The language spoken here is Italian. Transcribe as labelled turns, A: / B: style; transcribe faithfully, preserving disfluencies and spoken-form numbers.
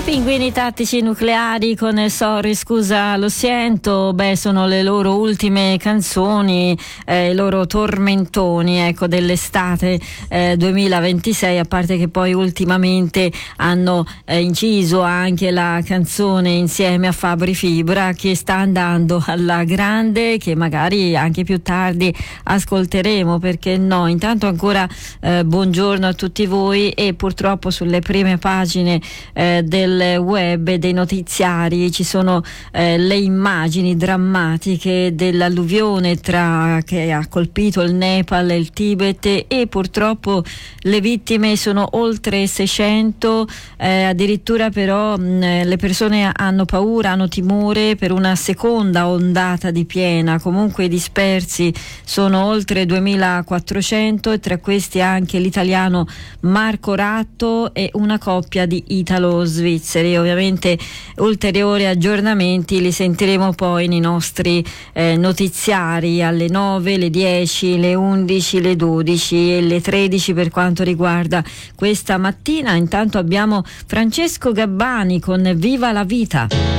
A: Pinguini tattici nucleari con Sorry scusa lo sento, beh sono le loro ultime canzoni, eh, i loro tormentoni ecco dell'estate eh, duemilaventisei, a parte che poi ultimamente hanno eh, inciso anche la canzone insieme a Fabri Fibra che sta andando alla grande, che magari anche più tardi ascolteremo, perché no. Intanto ancora eh, buongiorno a tutti voi, e purtroppo sulle prime pagine eh, del web e dei notiziari ci sono eh, le immagini drammatiche dell'alluvione tra che ha colpito il Nepal e il Tibet, e purtroppo le vittime sono oltre seicento, eh, addirittura però mh, le persone hanno paura, hanno timore per una seconda ondata di piena. Comunque i dispersi sono oltre duemilaquattrocento, e tra questi anche l'italiano Marco Ratto e una coppia di italo-svizzeri. Ovviamente ulteriori aggiornamenti li sentiremo poi nei nostri eh, notiziari alle nove, le dieci, le undici, le dodici e le tredici per quanto riguarda questa mattina. Intanto abbiamo Francesco Gabbani con Viva la vita.